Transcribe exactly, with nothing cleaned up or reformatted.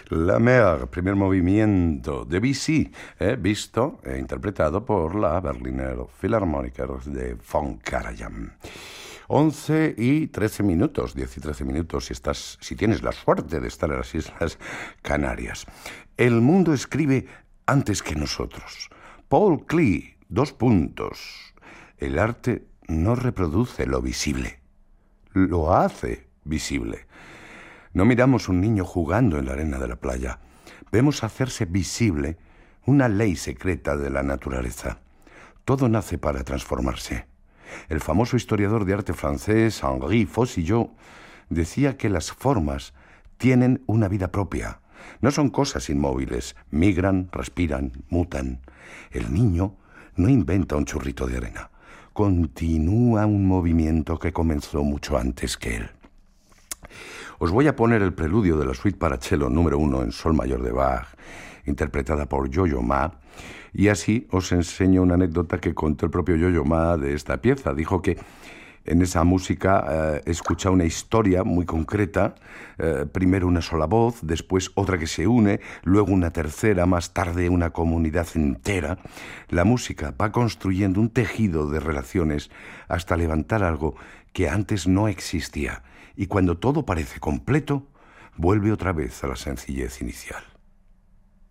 La Mer, primer movimiento, Debussy, eh, visto e interpretado por la Berliner Philharmoniker de von Karajan. once y trece minutos, diez y trece minutos, si, estás, si tienes la suerte de estar en las Islas Canarias. El mundo escribe antes que nosotros. Paul Klee, dos puntos. El arte no reproduce lo visible, lo hace visible. No miramos un niño jugando en la arena de la playa. Vemos hacerse visible una ley secreta de la naturaleza. Todo nace para transformarse. El famoso historiador de arte francés Henri Fosillot decía que las formas tienen una vida propia. No son cosas inmóviles. Migran, respiran, mutan. El niño no inventa un churrito de arena. Continúa un movimiento que comenzó mucho antes que él. Os voy a poner el preludio de la suite para cello número uno en sol mayor de Bach, interpretada por Yo-Yo Ma, y así os enseño una anécdota que contó el propio Yo-Yo Ma de esta pieza. Dijo que en esa música eh, escucha una historia muy concreta, eh, primero una sola voz, después otra que se une, luego una tercera, más tarde una comunidad entera. La música va construyendo un tejido de relaciones hasta levantar algo que antes no existía. Y cuando todo parece completo, vuelve otra vez a la sencillez inicial.